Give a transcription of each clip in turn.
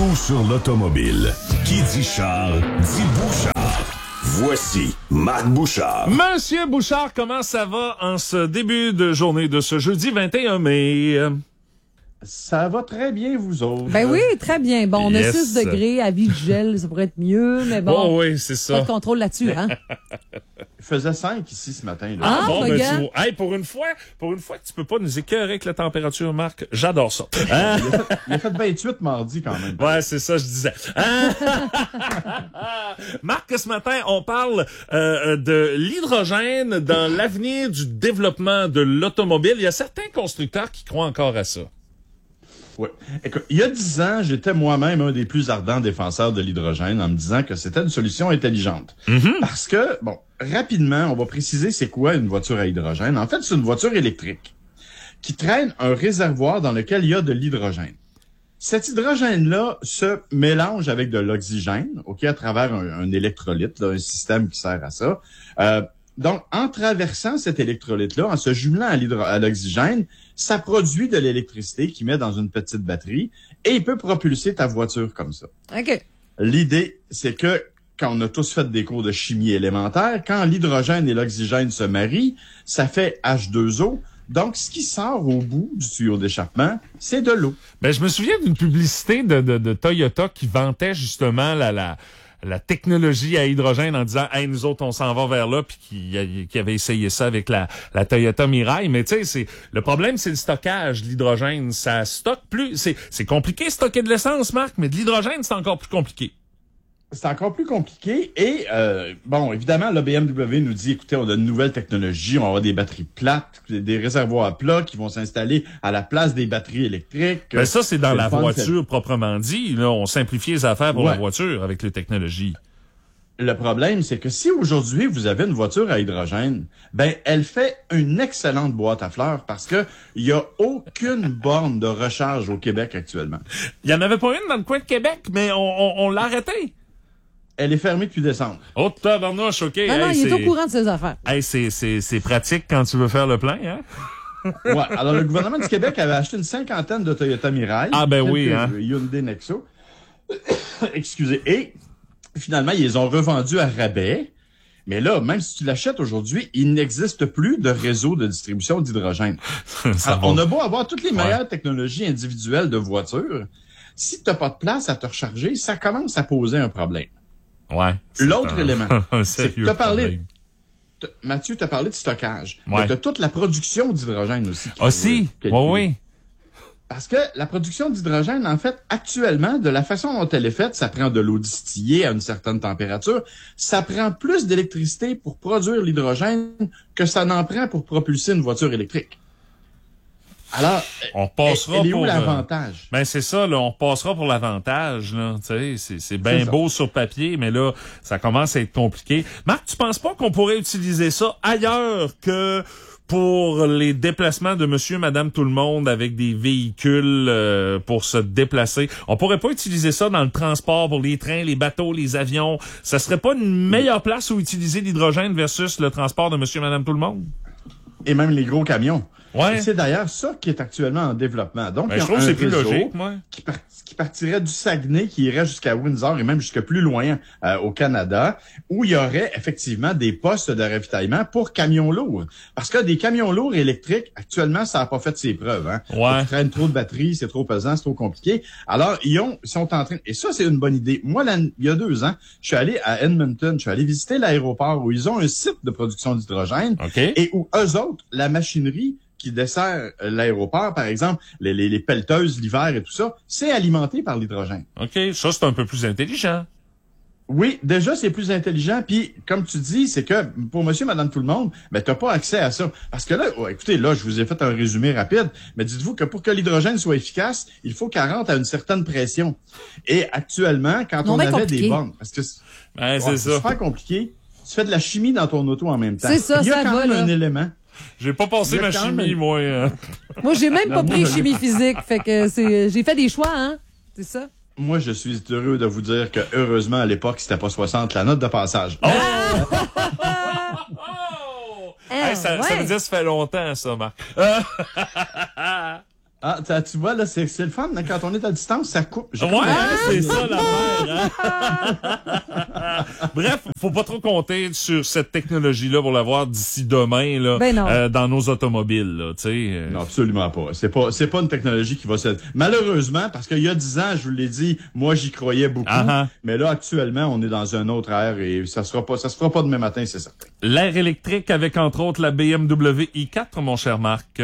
Tout sur l'automobile. Qui dit Charles, dit Bouchard. Voici Marc Bouchard. Monsieur Bouchard, comment ça va en ce début de journée de ce jeudi 21 mai? Ça va très bien, vous autres. Ben oui, très bien. Bon, on a Yes. 6 degrés, avis de gel, ça pourrait être mieux, mais bon. Oh oui, c'est ça. Pas de contrôle là-dessus, hein? Il faisait 5 ici ce matin. Là. Ah, Bon, ben, regarde. tu vois. Hey, pour une fois que tu peux pas nous écœurer avec la température, Marc, j'adore ça. Hein? Il a fait 28 mardi quand même. Ouais, c'est ça, je disais. Hein? Marc, ce matin, on parle de l'hydrogène dans l'avenir du développement de l'automobile. Il y a certains constructeurs qui croient encore à ça. Ouais. Écoute, il y a 10 ans, j'étais moi-même un des plus ardents défenseurs de l'hydrogène en me disant que c'était une solution intelligente. Parce que, bon, rapidement, on va préciser c'est quoi une voiture à hydrogène. En fait, c'est une voiture électrique qui traîne un réservoir dans lequel il y a de l'hydrogène. Cet hydrogène-là se mélange avec de l'oxygène, ok, à travers un électrolyte, là, un système qui sert à ça. Donc, en traversant cet électrolyte-là, en se jumelant à l'oxygène, ça produit de l'électricité qu'il met dans une petite batterie et il peut propulser ta voiture comme ça. OK. L'idée, c'est que quand on a tous fait des cours de chimie élémentaire, quand l'hydrogène et l'oxygène se marient, ça fait H2O. Donc, ce qui sort au bout du tuyau d'échappement, c'est de l'eau. Ben, je me souviens d'une publicité de Toyota qui vantait justement la technologie à hydrogène en disant, hey, nous autres, on s'en va vers là, puis qui avait essayé ça avec la Toyota Mirai. Mais tu sais, le problème, c'est le stockage de l'hydrogène. Ça stocke plus. C'est compliqué de stocker de l'essence, Marc, mais de l'hydrogène, c'est encore plus compliqué. C'est encore plus compliqué et, bon, évidemment, la BMW nous dit, écoutez, on a une nouvelle technologie, on va avoir des batteries plates, des réservoirs plats qui vont s'installer à la place des batteries électriques. Ben ça, c'est dans la fun, voiture proprement dit. Là, on simplifie les affaires pour la voiture avec les technologies. Le problème, c'est que si aujourd'hui vous avez une voiture à hydrogène, ben elle fait une excellente boîte à fleurs parce que il y a aucune borne de recharge au Québec actuellement. Il y en avait pas une dans le coin de Québec, mais on l'a arrêté. Elle est fermée depuis décembre. Oh, tabarnouche, OK. Non, il est au courant de ses affaires. Hey, c'est pratique quand tu veux faire le plein, hein? Ouais. Alors, le gouvernement du Québec avait acheté une 50aine de Toyota Mirai. Ah, ben oui, hein. Hyundai Nexo. Excusez. Et, finalement, ils les ont revendus à rabais. Mais là, même si tu l'achètes aujourd'hui, il n'existe plus de réseau de distribution d'hydrogène. Alors, on a beau avoir toutes les meilleures technologies individuelles de voitures. Si t'as pas de place à te recharger, ça commence à poser un problème. Ouais. L'autre élément, c'est que Mathieu, t'as parlé de stockage. Ouais. Mais t'as toute la production d'hydrogène aussi. Aussi? Oui. Parce que la production d'hydrogène, en fait, actuellement, de la façon dont elle est faite, ça prend de l'eau distillée à une certaine température. Ça prend plus d'électricité pour produire l'hydrogène que ça n'en prend pour propulser une voiture électrique. Alors, on passera elle est où pour l'avantage? Ben c'est ça, là, on passera pour l'avantage, là. Tu sais, c'est bien beau sur papier, mais là, ça commence à être compliqué. Marc, tu penses pas qu'on pourrait utiliser ça ailleurs que pour les déplacements de monsieur, madame, tout le monde avec des véhicules pour se déplacer? On pourrait pas utiliser ça dans le transport pour les trains, les bateaux, les avions? Ça serait pas une meilleure place où utiliser l'hydrogène versus le transport de monsieur, madame, tout le monde? Et même les gros camions. Ouais. Et c'est d'ailleurs ça qui est actuellement en développement. Donc, Ben, il y je a trouve que un c'est plus réseau logique, moi. qui partirait du Saguenay, qui irait jusqu'à Windsor et même jusque plus loin au Canada, où il y aurait effectivement des postes de ravitaillement pour camions lourds. Parce que des camions lourds électriques, actuellement, ça n'a pas fait ses preuves. Hein. Ouais. Ils traînent trop de batteries, c'est trop pesant, c'est trop compliqué. Alors, ils sont en train... Et ça, c'est une bonne idée. Moi, il y a 2 ans, je suis allé à Edmonton, je suis allé visiter l'aéroport où ils ont un site de production d'hydrogène et où eux autres, la machinerie qui dessert l'aéroport, par exemple, les pelleteuses l'hiver et tout ça, c'est alimenté par l'hydrogène. OK, ça, c'est un peu plus intelligent. Oui, déjà, c'est plus intelligent. Puis, comme tu dis, c'est que pour monsieur, madame, tout le monde, ben, t'as pas accès à ça. Parce que là, écoutez, là, je vous ai fait un résumé rapide, mais dites-vous que pour que l'hydrogène soit efficace, il faut qu'elle rentre à une certaine pression. Et actuellement, quand on avait des bornes, parce que c'est c'est ça. super compliqué, tu fais de la chimie dans ton auto en même temps. C'est ça, il y a ça quand va, même là. un élément. J'ai pas passé ma chimie, moi. Moi, j'ai même pas pris chimie physique. Fait que j'ai fait des choix, hein. C'est ça. Moi, je suis heureux de vous dire que, heureusement, à l'époque, c'était pas 60 la note de passage. Oh! Hey, ça veut dire que ça fait longtemps, ça, Marc. Ah, tu vois, là, c'est le fun. Quand on est à distance, ça coupe. C'est ça l'affaire. Hein? Bref, faut pas trop compter sur cette technologie-là pour l'avoir d'ici demain là, dans nos automobiles. Là, Non, absolument pas. C'est pas une technologie qui va se... Malheureusement, parce qu'il y a 10 ans, je vous l'ai dit, moi, j'y croyais beaucoup. Mais là, actuellement, on est dans un autre ère et ça se fera pas demain matin, c'est certain. L'air électrique avec, entre autres, la BMW i4, mon cher Marc.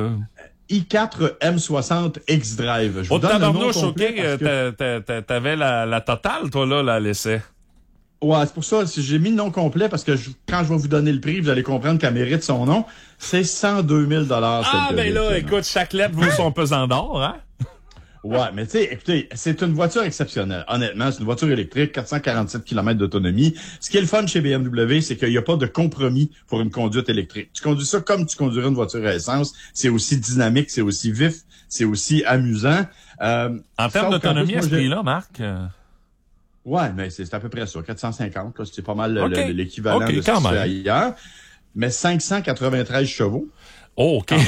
i4 M60 X-Drive. Je vous donne le nom complet t'avais la totale, toi, là, à l'essai. Ouais, c'est pour ça que j'ai mis le nom complet parce que quand je vais vous donner le prix, vous allez comprendre qu'elle mérite son nom. C'est 102 000 Ah, ben là, écoute, chaque lettre vaut son pesant d'or, hein? Ouais, mais tu sais, écoutez, c'est une voiture exceptionnelle. Honnêtement, c'est une voiture électrique, 447 km d'autonomie. Ce qui est le fun chez BMW, c'est qu'il n'y a pas de compromis pour une conduite électrique. Tu conduis ça comme tu conduirais une voiture à essence. C'est aussi dynamique, c'est aussi vif, c'est aussi amusant. En termes d'autonomie à ce prix-là, Marc? Ouais, mais c'est à peu près ça, 450. Là, c'est pas mal l'équivalent de ce qui se fait ailleurs. Mais 593 chevaux. Oh, OK.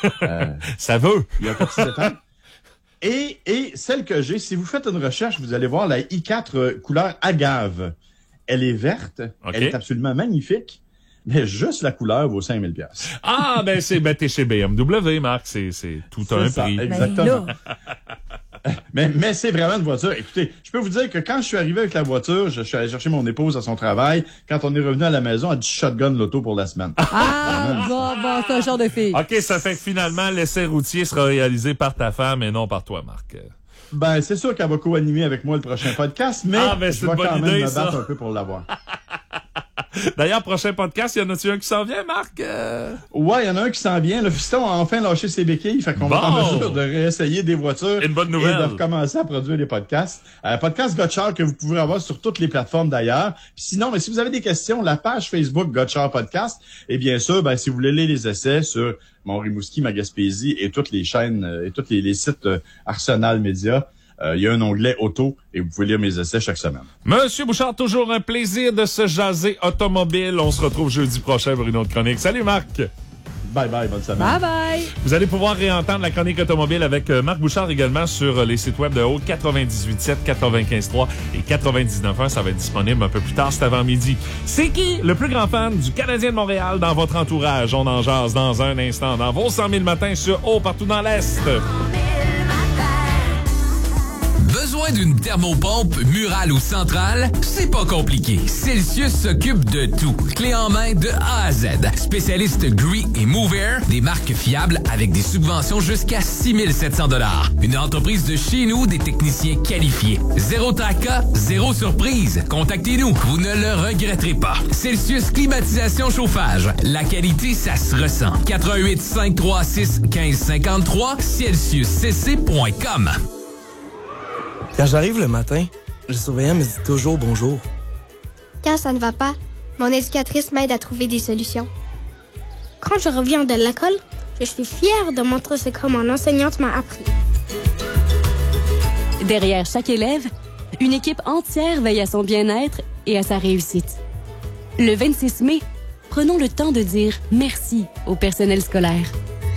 Ça veut. Il y a un petit détail. Et celle que j'ai, si vous faites une recherche, vous allez voir la i4 couleur agave. Elle est verte, elle est absolument magnifique, mais juste la couleur vaut 5 000 $. Ah, t'es chez BMW, Marc, c'est tout un prix. Exactement. Mais c'est vraiment une voiture. Écoutez, je peux vous dire que quand je suis arrivé avec la voiture, je suis allé chercher mon épouse à son travail. Quand on est revenu à la maison, elle dit shotgun l'auto pour la semaine. Bon, c'est un genre de fille. OK, ça fait que finalement, l'essai routier sera réalisé par ta femme et non par toi, Marc. Ben, c'est sûr qu'elle va co-animer avec moi le prochain podcast, mais je vais quand même me battre un peu pour l'avoir. D'ailleurs, prochain podcast, y en a-tu un qui s'en vient, Marc? Ouais, il y en a un qui s'en vient. Le fiston a enfin lâché ses béquilles, fait qu'on va être en mesure de réessayer des voitures. Une bonne nouvelle. Et de recommencer à produire des podcasts. Podcast Gotchard que vous pouvez avoir sur toutes les plateformes d'ailleurs. Puis sinon, mais si vous avez des questions, la page Facebook Gotchard Podcast. Et bien sûr, si vous voulez lire les essais sur mon Rimouski, ma Gaspésie et toutes les chaînes et tous les sites Arsenal Média, il y a un onglet auto et vous pouvez lire mes essais chaque semaine. Monsieur Bouchard, toujours un plaisir de se jaser automobile. On se retrouve jeudi prochain pour une autre chronique. Salut Marc! Bye bye, bonne semaine. Bye bye! Vous allez pouvoir réentendre la chronique automobile avec Marc Bouchard également sur les sites web de Haute 98.7, 95.3 et 99.1. Ça va être disponible un peu plus tard cet avant-midi. C'est qui le plus grand fan du Canadien de Montréal dans votre entourage? On en jase dans un instant dans vos 100 000 matins sur Haut partout dans l'Est. Besoin d'une thermopompe murale ou centrale? C'est pas compliqué. Celsius s'occupe de tout. Clé en main de A à Z. Spécialiste Gree et MoveAir, des marques fiables avec des subventions jusqu'à 6 700 $. Une entreprise de chez nous, des techniciens qualifiés. Zéro tracas, zéro surprise. Contactez-nous, vous ne le regretterez pas. Celsius Climatisation Chauffage. La qualité, ça se ressent. 88 536 1553 CelsiusCC.com. Quand j'arrive le matin, le surveillant me dit toujours bonjour. Quand ça ne va pas, mon éducatrice m'aide à trouver des solutions. Quand je reviens de l'école, je suis fière de montrer ce que mon enseignante m'a appris. Derrière chaque élève, une équipe entière veille à son bien-être et à sa réussite. Le 26 mai, prenons le temps de dire merci au personnel scolaire.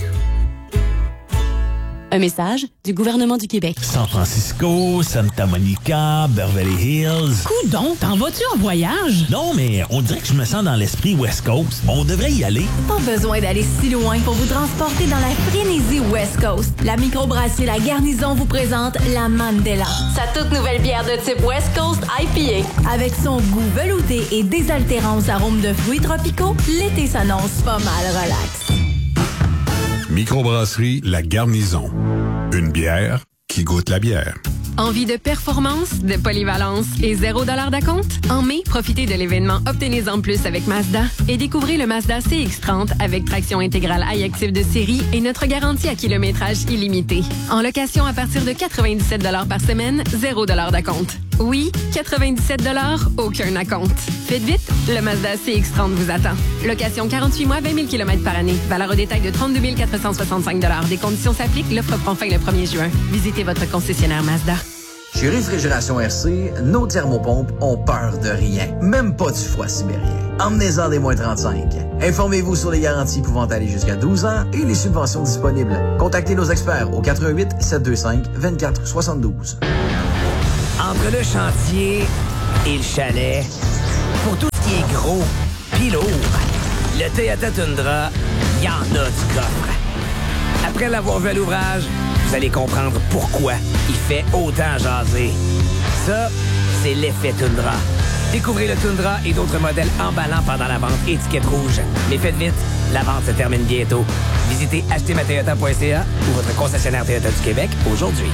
Un message du gouvernement du Québec. San Francisco, Santa Monica, Beverly Hills. Coudon, t'en vas-tu en voyage? Non, mais on dirait que je me sens dans l'esprit West Coast. On devrait y aller. Pas besoin d'aller si loin pour vous transporter dans la frénésie West Coast. La microbrasserie La Garnison vous présente la Mandela. Sa toute nouvelle bière de type West Coast IPA. Avec son goût velouté et désaltérant arômes de fruits tropicaux, l'été s'annonce pas mal relax. Microbrasserie La Garnison. Une bière qui goûte la bière. Envie de performance, de polyvalence et $0 d'acompte? En mai, profitez de l'événement Obtenez-en plus avec Mazda et découvrez le Mazda CX-30 avec traction intégrale iActive de série et notre garantie à kilométrage illimité. En location à partir de 97 $ par semaine, $0 d'acompte. Oui, 97 $, aucun acompte. Faites vite, le Mazda CX-30 vous attend. Location 48 mois, 20 000 km par année. Valeur au détail de 32 465 $. Des conditions s'appliquent. L'offre prend fin le 1er juin. Visitez votre concessionnaire Mazda. Chez Réfrigération RC, nos thermopompes ont peur de rien, même pas du froid sibérien. Emmenez-en des moins 35. Informez-vous sur les garanties pouvant aller jusqu'à 12 ans et les subventions disponibles. Contactez nos experts au 88 725 24 72. Entre le chantier et le chalet, pour tout ce qui est gros pis lourd, le Toyota Tundra, il y en a du coffre. Après l'avoir vu à l'ouvrage, vous allez comprendre pourquoi il fait autant jaser. Ça, c'est l'effet Tundra. Découvrez le Tundra et d'autres modèles emballants pendant la vente étiquette rouge. Mais faites vite, la vente se termine bientôt. Visitez achetezmatoyota.ca ou votre concessionnaire Toyota du Québec aujourd'hui.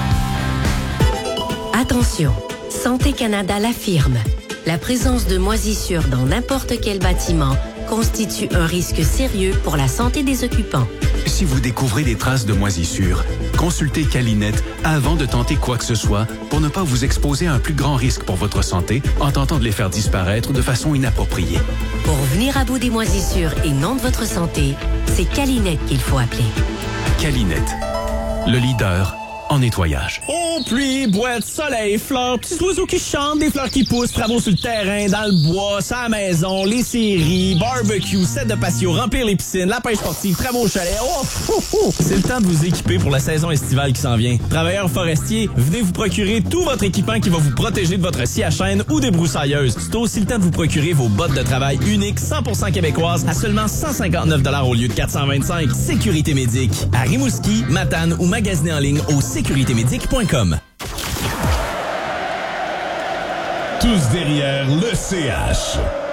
Attention, Santé Canada l'affirme. La présence de moisissures dans n'importe quel bâtiment constitue un risque sérieux pour la santé des occupants. Si vous découvrez des traces de moisissure, consultez Calinet avant de tenter quoi que ce soit pour ne pas vous exposer à un plus grand risque pour votre santé en tentant de les faire disparaître de façon inappropriée. Pour venir à bout des moisissures et non de votre santé, c'est Calinet qu'il faut appeler. Calinet, le leader en nettoyage. Oh, pluie, boîte, soleil, fleurs, petits oiseaux qui chantent, des fleurs qui poussent, travaux sur le terrain, dans le bois, sur la maison, les séries, barbecue, set de patio, remplir les piscines, la pêche sportive, travaux au chalet. Oh! C'est le temps de vous équiper pour la saison estivale qui s'en vient. Travailleurs forestiers, venez vous procurer tout votre équipement qui va vous protéger de votre scie à chaîne ou des broussailleuses. C'est aussi le temps de vous procurer vos bottes de travail uniques 100% québécoises à seulement 159 $ au lieu de 425. Sécurité Médic. À Rimouski, Matane ou magasinez en ligne au sécuritémédic.com. Tous derrière le CH.